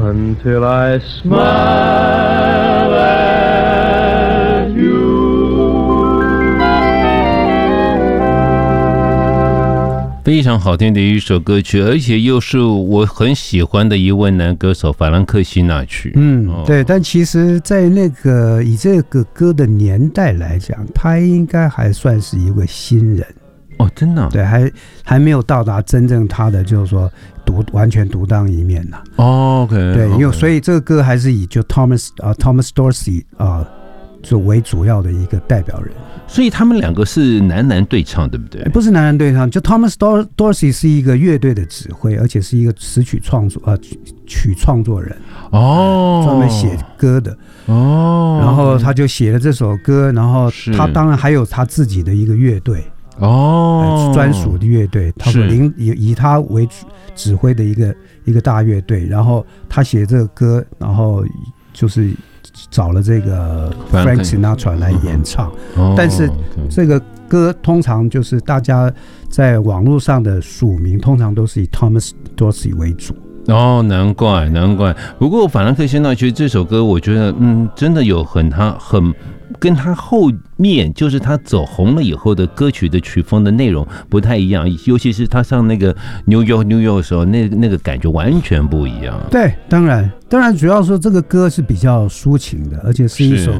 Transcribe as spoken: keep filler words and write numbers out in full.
until I smile at you。 非常好听的一首歌曲，而且又是我很喜欢的一位男歌手法兰克辛纳曲。 嗯，对，但其实在那个以这个歌的年代来讲，他应该还算是一位新人。 哦，真的、啊？ 对，还还没有到达真正他的就是说独完全独当一面呐。 哦 ，OK， 对，因为所以这个歌还是以就 Thomas 啊、uh, Thomas Dorsey 啊、uh, 就为主要的一个代表人。 所以他们两个是男男对唱，对不对？ 不是男男对唱，就 Thomas Dorsey 是一个乐队的指挥，而且是一个词曲创作呃曲创作人哦， 专门写歌的哦。 然后他就写了这首歌，然后他当然还有他自己的一个乐队。哦，专属的乐队，他说以以他为指挥的一个一个大乐队，然后他写这个歌，然后就是找了这个 Frank Sinatra 来演唱，哦、但是这个歌通常就是大家在网络上的署名，通常都是以 Thomas Dorsey 为主。 哦，难怪难怪。不过法兰克辛纳曲这首歌，我觉得嗯，真的有很他很。跟他后面就是他走红了以后的歌曲的曲风的内容不太一样，尤其是他上那个 New York New York 的时候，那那个感觉完全不一样。 对，当然，当然主要说这个歌是比较抒情的，而且是一首